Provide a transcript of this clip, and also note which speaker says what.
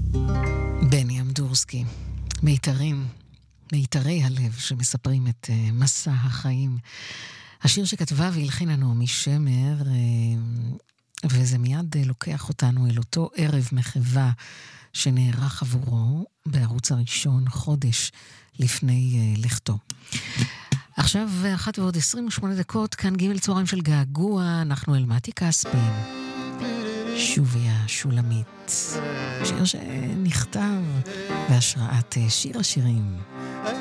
Speaker 1: בני אמדורסקי, מיתרי הלב שמספרים את מסע החיים. השיר שכתבה והלחינה נעמי שמר, וזה מיד לוקח אותנו אל אותו ערב מחווה שנערך עבורו בערוץ הראשון חודש לפני לכתו. עכשיו 1:28, כאן ג' צהריים של געגוע, אנחנו אל מתי כספי. שוביה שולמית, שיר שנכתב בהשראת שיר השירים.